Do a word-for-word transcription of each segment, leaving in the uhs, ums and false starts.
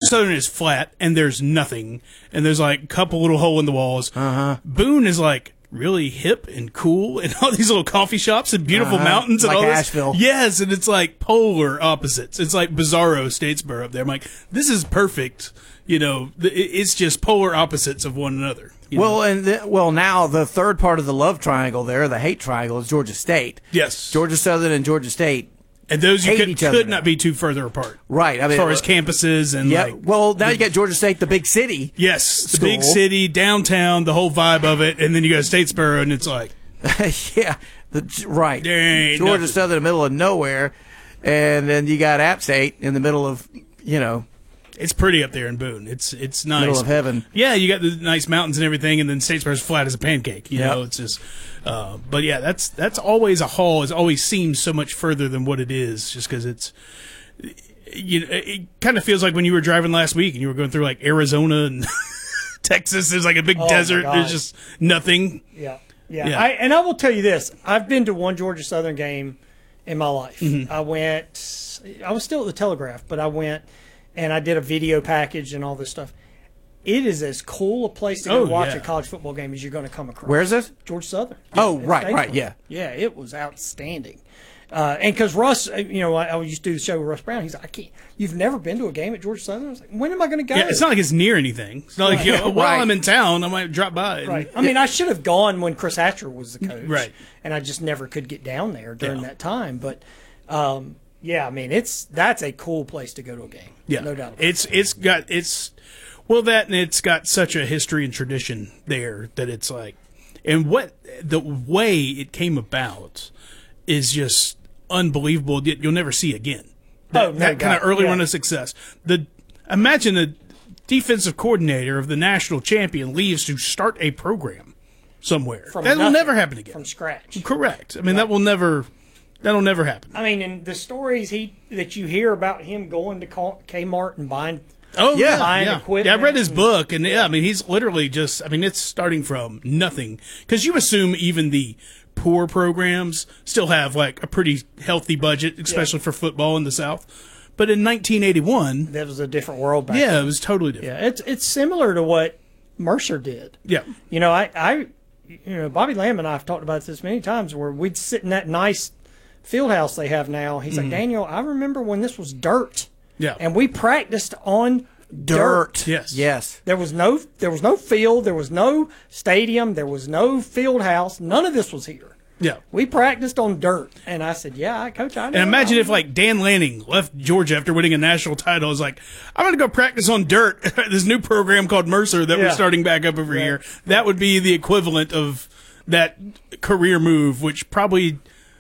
Southern is flat, and there's nothing, and there's like a couple little hole in the walls. Uh-huh. Boone is like really hip and cool, and all these little coffee shops and beautiful Uh-huh. mountains and Like all this. Asheville. Yes, and it's like polar opposites. It's like bizarro Statesboro up there. I'm like, this is perfect. You know, th- it- it's just polar opposites of one another. you know? Well, and the, well, now the third part of the love triangle there, the hate triangle, is Georgia State. Yes. Georgia Southern and Georgia State. And those you hate could, each other could now. not be too further apart. Right. I mean, As far uh, as campuses and yeah. like, Well, now you got Georgia State, the big city. yes, the School. big city, downtown, the whole vibe of it, and then you go to Statesboro, and it's like, yeah. The, right. There ain't Georgia nothing. Southern in the middle of nowhere, and then you got App State in the middle of, you know, it's pretty up there in Boone. It's it's nice. middle of heaven. Yeah, you got the nice mountains and everything, and then Statesboro's flat as a pancake. You Yep. know, it's just. Uh, but yeah, that's that's always a haul. It always seems so much further than what it is, just because it's. You know, it kind of feels like when you were driving last week and you were going through like Arizona and Texas. There's like a big Oh, my desert. God. There's just nothing. Yeah, yeah. Yeah. I, and I will tell you this: I've been to one Georgia Southern game in my life. Mm-hmm. I went. I was still at the Telegraph, but I went and I did a video package and all this stuff. It is as cool a place to go Oh, watch yeah. a college football game as you're going to come across. Where is it? Georgia Southern. Oh, in right, right, Statesboro. yeah. Yeah, it was outstanding. Uh, and because Russ, uh, you know, I, I used to do the show with Russ Brown. He's like, I can't. You've never been to a game at Georgia Southern? I was like, when am I going to go? Yeah, it's not like it's near anything. It's not like you know, while Right. I'm in town, I might drop by. and- Right. I mean, I should have gone when Chris Hatcher was the coach. Right. And I just never could get down there during Yeah. that time. But, um, yeah, I mean, it's that's a cool place to go to a game. Yeah, No doubt about it's it's got it's well that and it's got such a history and tradition there that it's like, and what the way it came about is just unbelievable. that You'll never see again. That, Oh, no that kind doubt. of early Yeah. run of success. The imagine the defensive coordinator of the national champion leaves to start a program somewhere. From that will nothing, never happen again. From scratch. Correct. I mean that will never that'll never happen. I mean, and the stories he that you hear about him going to Kmart and buying. Oh Yeah. yeah, Buying yeah. equipment Yeah, I read his and- book, and yeah, I mean he's literally just. I mean it's starting from nothing because you assume even the poor programs still have like a pretty healthy budget, especially for football in the South. But in nineteen eighty-one, That was a different world back yeah, then. it was totally different. Yeah, it's it's similar to what Mercer did. Yeah, You know, I, I, you know, Bobby Lamb and I have talked about this many times where we'd sit in that nice field house they have now. He's like, Daniel, I remember when this was dirt. yeah, And we practiced on dirt. Dirt. Yes. Yes. There was no there was no field, there was no stadium, there was no field house. None of this was here. yeah. We practiced on dirt. And I said, yeah, coach, I know. And imagine I if like Dan Lanning left Georgia after winning a national title. Was like, I'm going to go practice on dirt. This new program called Mercer that we're Yeah. starting back up over here. That would be the equivalent of that career move, which probably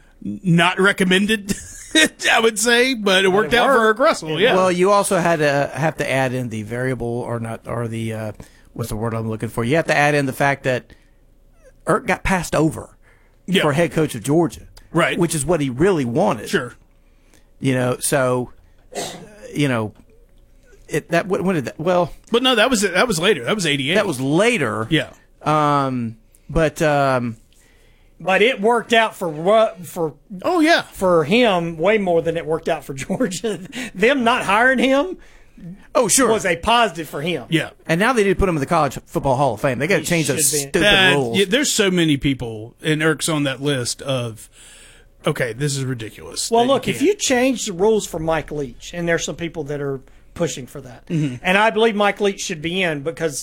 not recommended. I would say, but it worked it out for Eric worked. Russell. Yeah. Well, you also had to have to add in the variable or not or the uh, what's the word I'm looking for? You have to add in the fact that Irk got passed over Yeah. for head coach of Georgia, Right. Which is what he really wanted. Sure. You know, so uh, you know, it that when when did that? Well, But no, that was that was later. That was eighty-eight. that was later. yeah. Um, but um, But it worked out for Ru- for Oh yeah. for him way more than it worked out for Georgia. Them not hiring him oh sure. was a positive for him. Yeah. And now they need to put him in the College Football Hall of Fame. They got to He change those should be. stupid That- rules. yeah, there's so many people, and Irk's on that list of. Okay, this is ridiculous. Well, that look, if can't. you change the rules for Mike Leach, and there's some people that are pushing for that, Mm-hmm. and I believe Mike Leach should be in because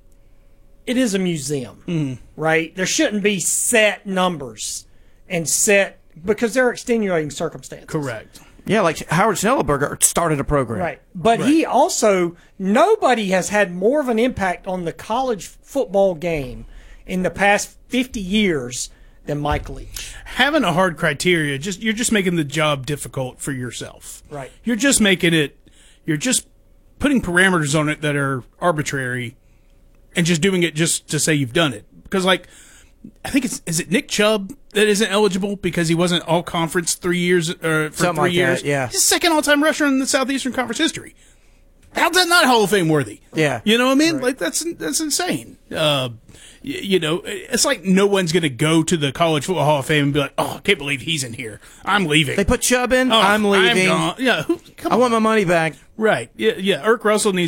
it is a museum, Mm-hmm. right? There shouldn't be set numbers and set because there are extenuating circumstances. correct. Yeah, like Howard Schnellenberger started a program. Right. But he also, nobody has had more of an impact on the college football game in the past fifty years than Mike Leach. Having a hard criteria, just you're just making the job difficult for yourself. Right. You're just making it. You're just putting parameters on it that are arbitrary, and just doing it just to say you've done it. Because like, I think it's is it Nick Chubb that isn't eligible because he wasn't all conference three years or for Something three like that, years. yeah. He's the second all time rusher in the Southeastern Conference history. How's that not Hall of Fame worthy? Yeah. You know what I mean? Like that's that's insane. Uh, y- you know, it's like no one's going to go to the College Football Hall of Fame and be like, "Oh, I can't believe he's in here. I'm leaving." They put Chubb in. Oh, I'm leaving. gone. Yeah, who, come I on. want my money back. Right. Yeah, yeah. Irk Russell needs